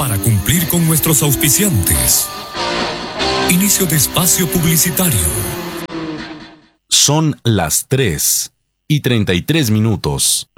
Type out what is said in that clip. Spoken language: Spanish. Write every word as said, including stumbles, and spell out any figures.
para cumplir con nuestros auspiciantes. Inicio de espacio publicitario. Son las tres y treinta y tres minutos.